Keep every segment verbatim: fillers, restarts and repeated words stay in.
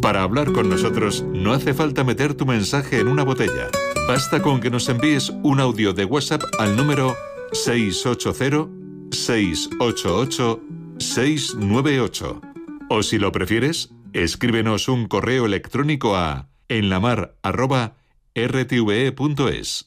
Para hablar con nosotros no hace falta meter tu mensaje en una botella. Basta con que nos envíes un audio de WhatsApp al número seis ocho cero, seis ocho ocho, seis nueve ocho. O si lo prefieres, escríbenos un correo electrónico a enlamar arroba r t v e punto es.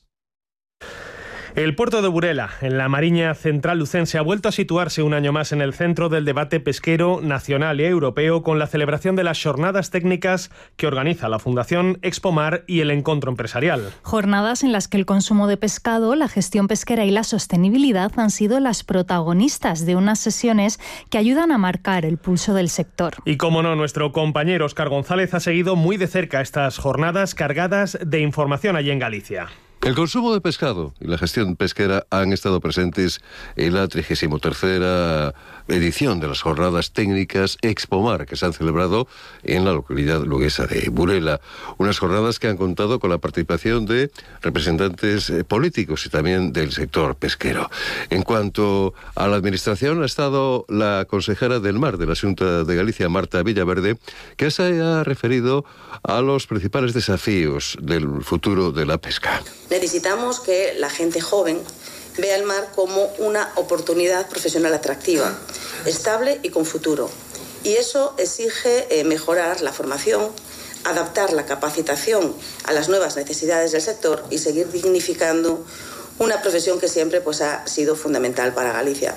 El puerto de Burela, en la Mariña Central lucense, ha vuelto a situarse un año más en el centro del debate pesquero nacional y europeo con la celebración de las jornadas técnicas que organiza la Fundación Expomar y el Encuentro Empresarial. Jornadas en las que el consumo de pescado, la gestión pesquera y la sostenibilidad han sido las protagonistas de unas sesiones que ayudan a marcar el pulso del sector. Y como no, nuestro compañero Óscar González ha seguido muy de cerca estas jornadas cargadas de información allí en Galicia. El consumo de pescado y la gestión pesquera han estado presentes en la trigésima tercera edición de las jornadas técnicas Expomar, que se han celebrado en la localidad luguesa de Burela. Unas jornadas que han contado con la participación de representantes políticos y también del sector pesquero. En cuanto a la administración, ha estado la consejera del Mar de la Xunta de Galicia, Marta Villaverde, que se ha referido a los principales desafíos del futuro de la pesca. Necesitamos que la gente joven vea el mar como una oportunidad profesional atractiva, estable y con futuro. Y eso exige eh, mejorar la formación, adaptar la capacitación a las nuevas necesidades del sector y seguir dignificando una profesión que siempre pues, ha sido fundamental para Galicia.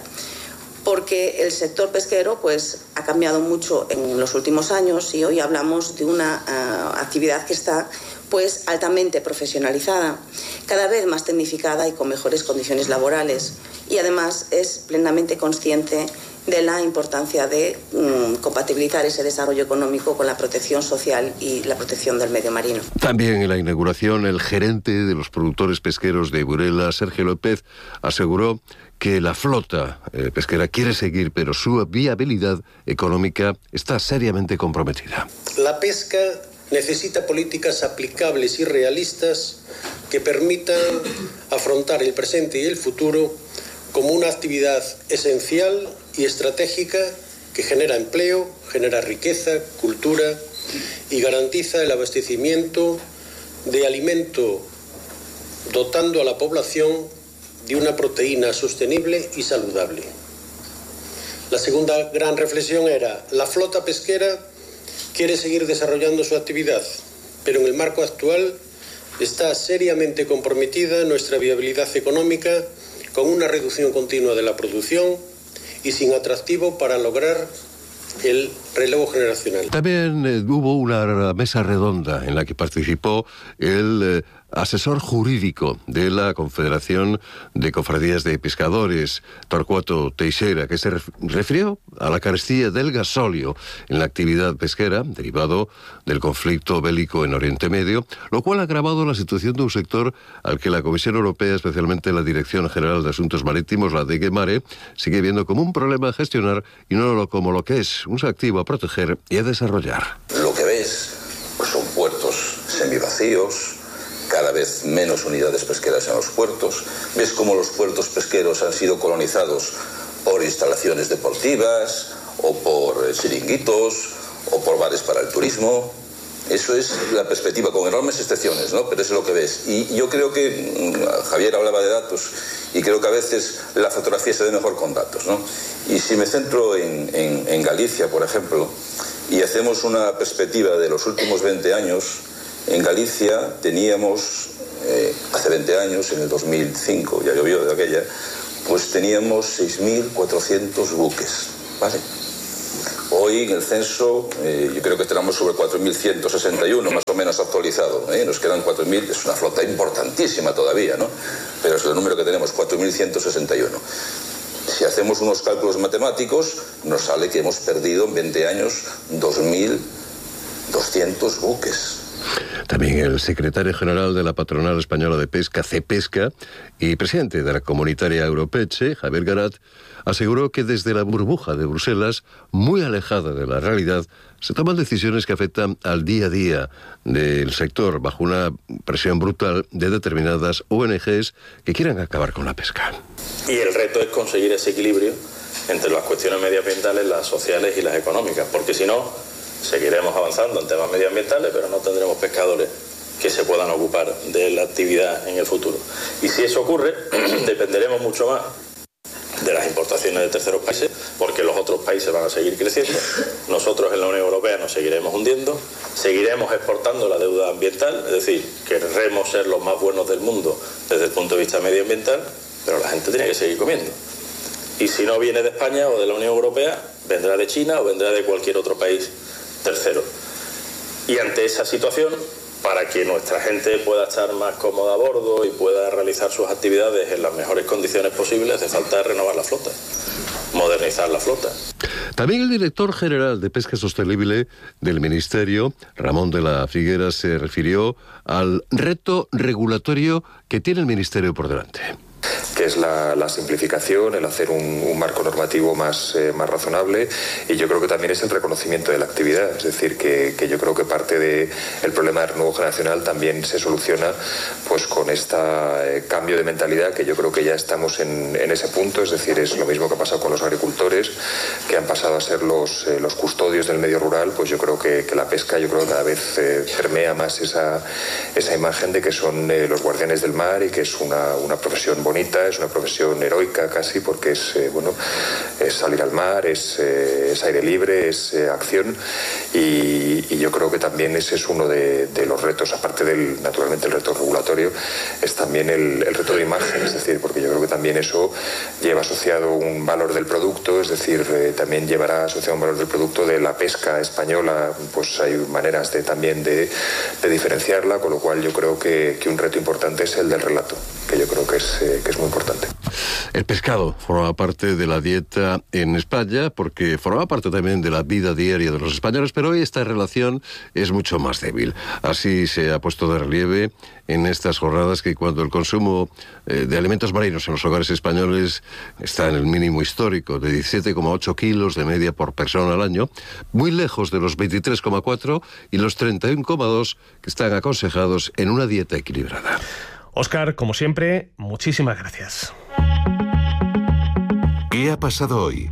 Porque el sector pesquero pues, ha cambiado mucho en los últimos años y hoy hablamos de una uh, actividad que está pues, altamente profesionalizada, cada vez más tecnificada y con mejores condiciones laborales. Y además es plenamente consciente de la importancia de um, compatibilizar ese desarrollo económico con la protección social y la protección del medio marino. También en la inauguración, el gerente de los productores pesqueros de Burela, Sergio López, aseguró que la flota eh, pesquera quiere seguir, pero su viabilidad económica está seriamente comprometida. La pesca necesita políticas aplicables y realistas que permitan afrontar el presente y el futuro como una actividad esencial y estratégica que genera empleo, genera riqueza, cultura y garantiza el abastecimiento de alimento, dotando a la población de una proteína sostenible y saludable. La segunda gran reflexión era: la flota pesquera quiere seguir desarrollando su actividad, pero en el marco actual está seriamente comprometida nuestra viabilidad económica con una reducción continua de la producción y sin atractivo para lograr el relevo generacional. También eh, hubo una mesa redonda en la que participó el eh, asesor jurídico de la Confederación de Cofradías de Pescadores, Torcuato Teixeira, que se ref- refirió a la carestía del gasóleo en la actividad pesquera, derivado del conflicto bélico en Oriente Medio, lo cual ha agravado la situación de un sector al que la Comisión Europea, especialmente la Dirección General de Asuntos Marítimos, la D G Mare, sigue viendo como un problema a gestionar y no como lo que es un activo a proteger y a desarrollar. Lo que ves pues son puertos semivacíos, cada vez menos unidades pesqueras en los puertos. Ves cómo los puertos pesqueros han sido colonizados por instalaciones deportivas o por chiringuitos o por bares para el turismo. Eso es la perspectiva, con enormes excepciones, ¿no? Pero eso es lo que ves. Y yo creo que Javier hablaba de datos y creo que a veces la fotografía se ve mejor con datos, ¿no? Y si me centro en, en, en Galicia, por ejemplo, y hacemos una perspectiva de los últimos veinte años, en Galicia teníamos, eh, hace veinte años, en el dos mil cinco, ya llovió de aquella, pues teníamos seis mil cuatrocientos buques, ¿vale? Hoy en el censo eh, yo creo que tenemos sobre cuatro mil ciento sesenta y uno, más o menos actualizado, ¿eh? Nos quedan cuatro mil, es una flota importantísima todavía, ¿no? Pero es el número que tenemos, cuatro mil ciento sesenta y uno. Si hacemos unos cálculos matemáticos, nos sale que hemos perdido en veinte años dos mil doscientos buques. También el secretario general de la Patronal Española de Pesca, CEPESCA, y presidente de la comunitaria Europeche, Javier Garat, aseguró que desde la burbuja de Bruselas, muy alejada de la realidad, se toman decisiones que afectan al día a día del sector bajo una presión brutal de determinadas O N Ges que quieran acabar con la pesca. Y el reto es conseguir ese equilibrio entre las cuestiones medioambientales, las sociales y las económicas, porque si no, seguiremos avanzando en temas medioambientales, pero no tendremos pescadores que se puedan ocupar de la actividad en el futuro. Y si eso ocurre, dependeremos mucho más de las importaciones de terceros países, porque los otros países van a seguir creciendo. Nosotros en la Unión Europea nos seguiremos hundiendo, seguiremos exportando la deuda ambiental, es decir, querremos ser los más buenos del mundo desde el punto de vista medioambiental, pero la gente tiene que seguir comiendo. Y si no viene de España o de la Unión Europea, vendrá de China o vendrá de cualquier otro país tercero. Y ante esa situación, para que nuestra gente pueda estar más cómoda a bordo y pueda realizar sus actividades en las mejores condiciones posibles, hace falta renovar la flota, modernizar la flota. También el director general de Pesca Sostenible del Ministerio, Ramón de la Figuera, se refirió al reto regulatorio que tiene el Ministerio por delante. Que es la, la simplificación, el hacer un, un marco normativo más, eh, más razonable, y yo creo que también es el reconocimiento de la actividad, es decir, que, que yo creo que parte del de problema del relevo generacional también se soluciona pues con este eh, cambio de mentalidad, que yo creo que ya estamos en, en ese punto, es decir, es lo mismo que ha pasado con los agricultores, que han pasado a ser los, eh, los custodios del medio rural. Pues yo creo que, que la pesca, yo creo que cada vez eh, permea más esa, esa imagen de que son eh, los guardianes del mar, y que es una, una profesión bonita, es una profesión heroica casi, porque es eh, bueno, es salir al mar, es, eh, es aire libre, es eh, acción, y, y yo creo que también ese es uno de, de los retos, aparte del, naturalmente, el reto regulatorio, es también el, el reto de imagen, es decir, porque yo creo que también eso lleva asociado un valor del producto, es decir, eh, también llevará asociado un valor del producto de la pesca española. Pues hay maneras de también de, de diferenciarla, con lo cual yo creo que, que un reto importante es el del relato, que yo creo que es, eh, que es muy importante. El pescado forma parte de la dieta en España, porque forma parte también de la vida diaria de los españoles, pero hoy esta relación es mucho más débil. Así se ha puesto de relieve en estas jornadas que cuando el consumo eh, de alimentos marinos en los hogares españoles está en el mínimo histórico de diecisiete coma ocho kilos de media por persona al año, muy lejos de los veintitrés coma cuatro y los treinta y uno coma dos que están aconsejados en una dieta equilibrada. Óscar, como siempre, muchísimas gracias. ¿Qué ha pasado hoy?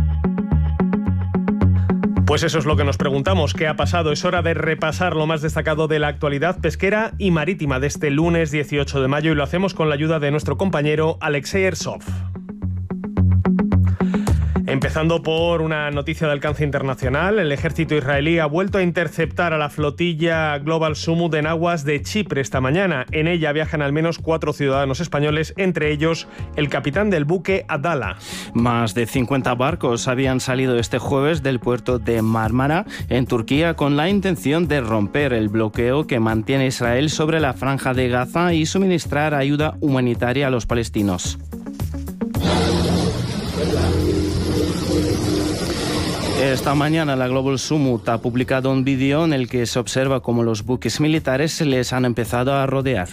Pues eso es lo que nos preguntamos. ¿Qué ha pasado? Es hora de repasar lo más destacado de la actualidad pesquera y marítima de este lunes dieciocho de mayo, y lo hacemos con la ayuda de nuestro compañero Alexei Ersov. Empezando por una noticia de alcance internacional, el ejército israelí ha vuelto a interceptar a la flotilla Global Sumud en aguas de Chipre esta mañana. En ella viajan al menos cuatro ciudadanos españoles, entre ellos el capitán del buque Adala. Más de cincuenta barcos habían salido este jueves del puerto de Mármara, en Turquía, con la intención de romper el bloqueo que mantiene Israel sobre la franja de Gaza y suministrar ayuda humanitaria a los palestinos. Esta mañana la Global Sumud ha publicado un vídeo en el que se observa cómo los buques militares les han empezado a rodear.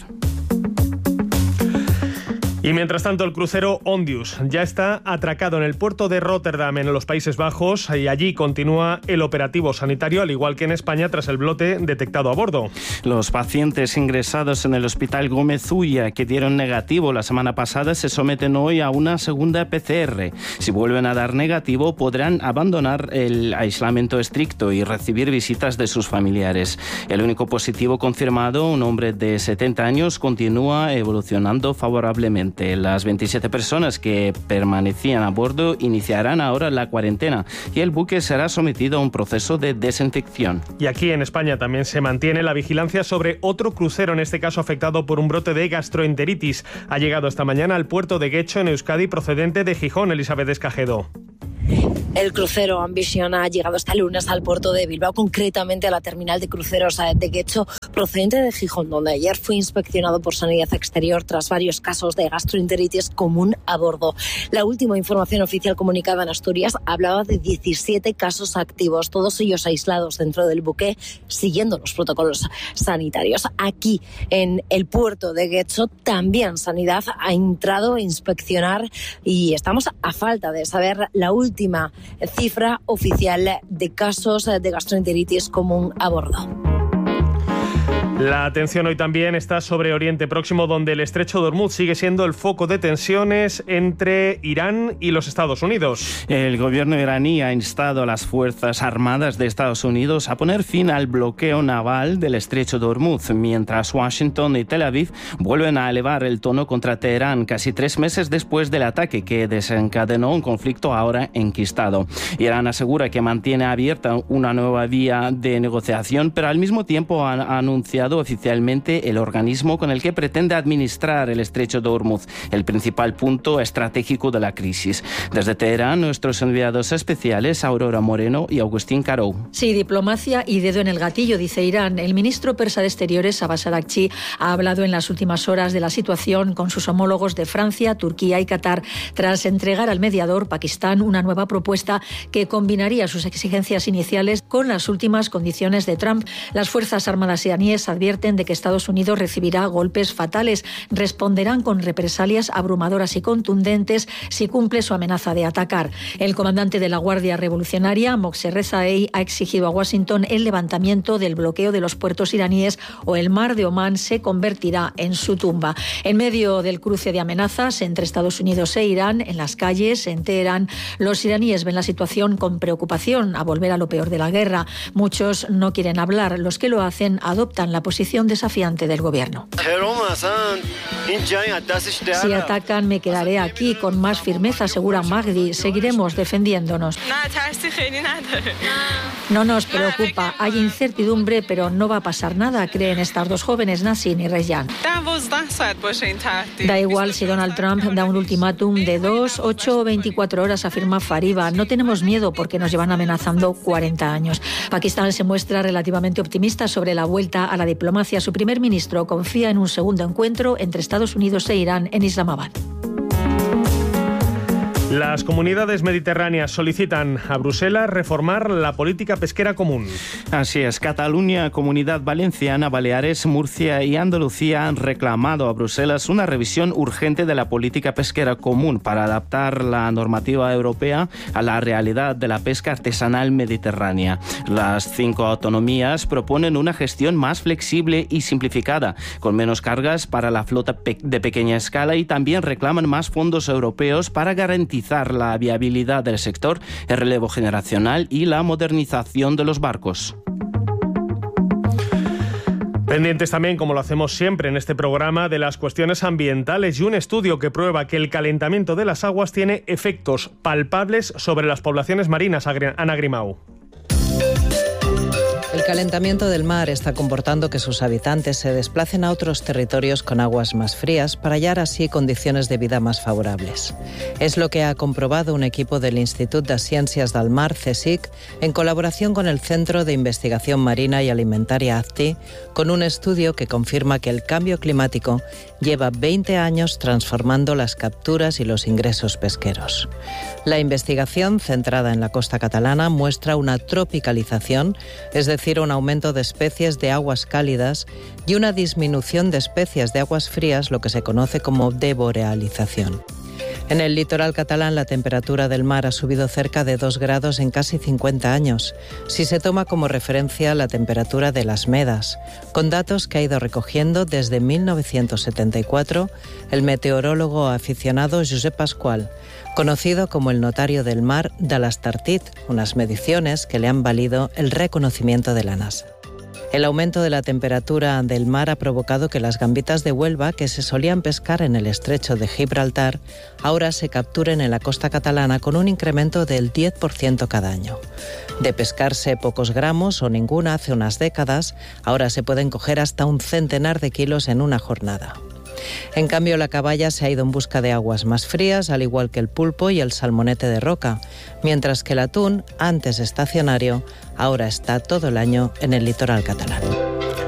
Y mientras tanto, el crucero Ondius ya está atracado en el puerto de Rotterdam, en los Países Bajos, y allí continúa el operativo sanitario, al igual que en España, tras el brote detectado a bordo. Los pacientes ingresados en el hospital Gómez Ulla, que dieron negativo la semana pasada, se someten hoy a una segunda P C R. Si vuelven a dar negativo, podrán abandonar el aislamiento estricto y recibir visitas de sus familiares. El único positivo confirmado, un hombre de setenta años, continúa evolucionando favorablemente. Las veintisiete personas que permanecían a bordo iniciarán ahora la cuarentena y el buque será sometido a un proceso de desinfección. Y aquí en España también se mantiene la vigilancia sobre otro crucero, en este caso afectado por un brote de gastroenteritis. Ha llegado esta mañana al puerto de Guecho, en Euskadi, procedente de Gijón. Elizabeth Escajedo. El crucero Ambition ha llegado este lunes al puerto de Bilbao, concretamente a la terminal de cruceros de Guecho, procedente de Gijón, donde ayer fue inspeccionado por Sanidad Exterior tras varios casos de gastroenteritis común a bordo. La última información oficial comunicada en Asturias hablaba de diecisiete casos activos, todos ellos aislados dentro del buque, siguiendo los protocolos sanitarios. Aquí, en el puerto de Guecho, también Sanidad ha entrado a inspeccionar y estamos a falta de saber la última cifra oficial de casos de gastroenteritis común a bordo. La atención hoy también está sobre Oriente Próximo, donde el estrecho de Hormuz sigue siendo el foco de tensiones entre Irán y los Estados Unidos. El gobierno iraní ha instado a las Fuerzas Armadas de Estados Unidos a poner fin al bloqueo naval del estrecho de Hormuz, mientras Washington y Tel Aviv vuelven a elevar el tono contra Teherán casi tres meses después del ataque que desencadenó un conflicto ahora enquistado. Irán asegura que mantiene abierta una nueva vía de negociación, pero al mismo tiempo ha anunciado oficialmente el organismo con el que pretende administrar el estrecho de Hormuz, el principal punto estratégico de la crisis. Desde Teherán, nuestros enviados especiales Aurora Moreno y Agustín Carou. Sí, diplomacia y dedo en el gatillo, dice Irán. El ministro persa de Exteriores, Abbas Araghchi, ha hablado en las últimas horas de la situación con sus homólogos de Francia, Turquía y Qatar, tras entregar al mediador Pakistán una nueva propuesta que combinaría sus exigencias iniciales con las últimas condiciones de Trump. Las Fuerzas Armadas iraníes advierten de que Estados Unidos recibirá golpes fatales. Responderán con represalias abrumadoras y contundentes si cumple su amenaza de atacar. El comandante de la Guardia Revolucionaria, Moqser Rezaei, ha exigido a Washington el levantamiento del bloqueo de los puertos iraníes o el mar de Omán se convertirá en su tumba. En medio del cruce de amenazas entre Estados Unidos e Irán, en las calles, en Teherán, los iraníes ven la situación con preocupación, a volver a lo peor de la guerra. Muchos no quieren hablar. Los que lo hacen adoptan la posición desafiante del gobierno. Si atacan, me quedaré aquí con más firmeza, asegura Mahdi. Seguiremos defendiéndonos. No nos preocupa. Hay incertidumbre, pero no va a pasar nada, creen estas dos jóvenes, Nasrin y Reyyan. Da igual si Donald Trump da un ultimátum de dos, ocho o veinticuatro horas, afirma Fariba. No tenemos miedo porque nos llevan amenazando cuarenta años. Pakistán se muestra relativamente optimista sobre la vuelta a la diplomacia. Su primer ministro confía en un segundo encuentro entre Estados Unidos e Irán en Islamabad. Las comunidades mediterráneas solicitan a Bruselas reformar la política pesquera común. Así es, Cataluña, Comunidad Valenciana, Baleares, Murcia y Andalucía han reclamado a Bruselas una revisión urgente de la política pesquera común para adaptar la normativa europea a la realidad de la pesca artesanal mediterránea. Las cinco autonomías proponen una gestión más flexible y simplificada, con menos cargas para la flota de pequeña escala, y también reclaman más fondos europeos para garantizar la viabilidad del sector, el relevo generacional y la modernización de los barcos. Pendientes también, como lo hacemos siempre en este programa, de las cuestiones ambientales y un estudio que prueba que el calentamiento de las aguas tiene efectos palpables sobre las poblaciones marinas. Ana Grimau. El calentamiento del mar está comportando que sus habitantes se desplacen a otros territorios con aguas más frías para hallar así condiciones de vida más favorables. Es lo que ha comprobado un equipo del Institut de Ciencias del Mar, CSIC, en colaboración con el Centro de Investigación Marina y Alimentaria A Z T I, con un estudio que confirma que el cambio climático lleva veinte años transformando las capturas y los ingresos pesqueros. La investigación, centrada en la costa catalana, muestra una tropicalización, es decir, un aumento de especies de aguas cálidas y una disminución de especies de aguas frías, lo que se conoce como deborealización. En el litoral catalán la temperatura del mar ha subido cerca de dos grados en casi cincuenta años, si se toma como referencia la temperatura de las Medas, con datos que ha ido recogiendo desde mil novecientos setenta y cuatro el meteorólogo aficionado Josep Pascual, conocido como el notario del mar de l'Astartit, unas mediciones que le han valido el reconocimiento de la NASA. El aumento de la temperatura del mar ha provocado que las gambitas de Huelva, que se solían pescar en el estrecho de Gibraltar, ahora se capturen en la costa catalana con un incremento del diez por ciento cada año. De pescarse pocos gramos o ninguna hace unas décadas, ahora se pueden coger hasta un centenar de kilos en una jornada. En cambio, la caballa se ha ido en busca de aguas más frías, al igual que el pulpo y el salmonete de roca, mientras que el atún, antes estacionario, ahora está todo el año en el litoral catalán.